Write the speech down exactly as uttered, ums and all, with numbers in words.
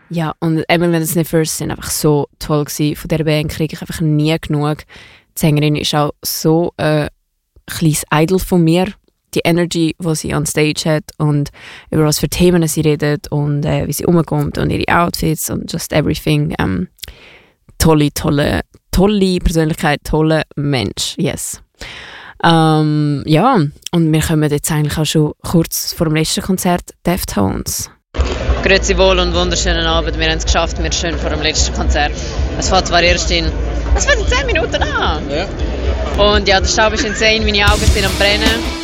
Ja, und Emily and the Sniffers sind einfach so toll gewesen. Von dieser Band kriege ich einfach nie genug. Die Sängerin ist auch so ein kleines Idol von mir. Die Energy, die sie on Stage hat und über was für Themen sie redet und äh, wie sie umkommt und ihre Outfits und just everything. Ähm, tolle, tolle, tolle Persönlichkeit, toller Mensch. Yes. Ähm, ja, und wir kommen jetzt eigentlich auch schon kurz vor dem letzten Konzert, Deftones. Grüezi wohl und wunderschönen Abend. Wir haben es geschafft, wir sind schön vor dem letzten Konzert. Es fängt zwar erst in, es fängt in zehn Minuten an. Ja. Und ja, der Staub ist insane, meine Augen sind am Brennen.